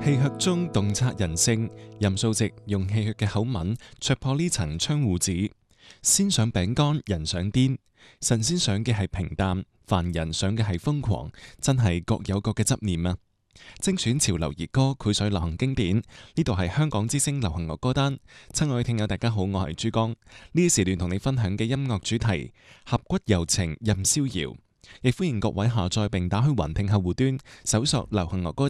戲謔中洞察人性，任素汐用戲謔嘅口吻戳破呢層窗戶紙。先上餅乾，人上癲。神仙想嘅係平淡，凡人想嘅係瘋狂，真係各有各嘅執念啊！精選潮流熱歌，繪水流行經典。呢度係香港之聲流行樂歌單。親愛嘅聽友，大家好，我係珠江。呢時段同你分享嘅音樂主題：俠骨柔情任逍遙。亦歡迎各位下載並打開雲聽客戶端，搜索流行樂歌。